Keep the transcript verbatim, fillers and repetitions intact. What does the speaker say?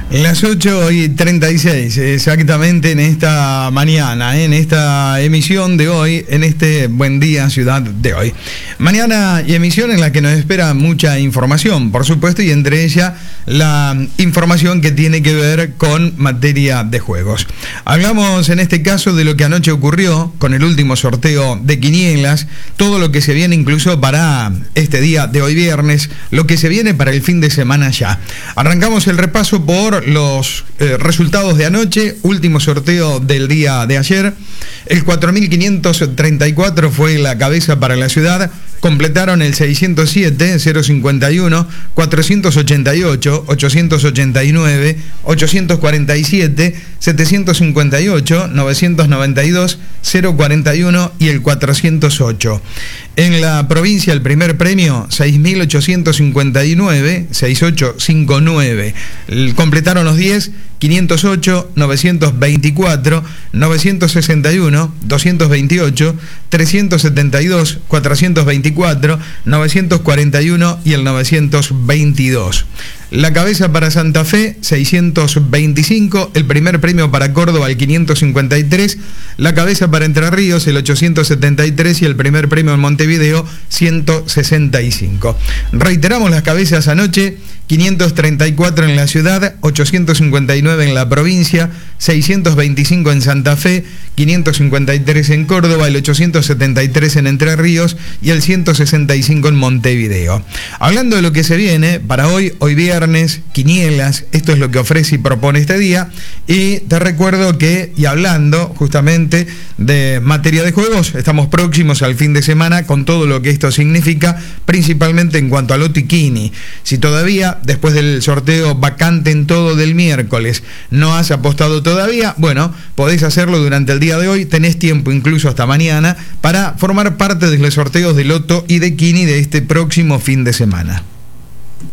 Las ocho y treinta y seis, exactamente en esta mañana, en esta emisión de hoy, en este Buen Día Ciudad de hoy. Mañana y emisión en la que nos espera mucha información, por supuesto, y entre ella la información que tiene que ver con materia de juegos. Hablamos en este caso de lo que anoche ocurrió con el último sorteo de quinielas, todo lo que se viene incluso para este día de hoy viernes, lo que se viene para el fin de semana ya. Arrancamos el repaso por los eh, resultados de anoche, último sorteo del día de ayer. El cuatro mil quinientos treinta y cuatro fue la cabeza para la ciudad, completaron el seiscientos siete, cero cincuenta y uno, cuatrocientos ochenta y ocho, ochocientos ochenta y nueve, ochocientos cuarenta y siete, setecientos cincuenta y ocho, novecientos noventa y dos, cero cuarenta y uno y el cuatrocientos ocho. En la provincia el primer premio, seis mil ochocientos cincuenta y nueve, sesenta y ocho cincuenta y nueve. Completaron los diez, quinientos ocho, novecientos veinticuatro, novecientos sesenta y uno, doscientos veintiocho, trescientos setenta y dos, cuatrocientos veinticuatro, novecientos cuarenta y uno y el novecientos veintidós. La cabeza para Santa Fe, seiscientos veinticinco, el primer premio para Córdoba, el quinientos cincuenta y tres, la cabeza para Entre Ríos, el ochocientos setenta y tres y el primer premio en Montevideo, ciento sesenta y cinco. Reiteramos las cabezas anoche, quinientos treinta y cuatro en la ciudad, ochocientos cincuenta y nueve en la provincia, seiscientos veinticinco en Santa Fe, quinientos cincuenta y tres en Córdoba, el ochocientos setenta y tres en Entre Ríos y el ciento sesenta y cinco en Montevideo. Hablando de lo que se viene para hoy, hoy viernes, quinielas, esto es lo que ofrece y propone este día, y te recuerdo que, y hablando justamente de materia de juegos, estamos próximos al fin de semana con todo lo que esto significa, principalmente en cuanto a Lotiquini. Si todavía, después del sorteo vacante en todo del miércoles, no has apostado todavía, bueno, podés hacerlo durante el día de hoy, tenés tiempo incluso hasta mañana para formar parte de los sorteos de Loto y de Quini de este próximo fin de semana.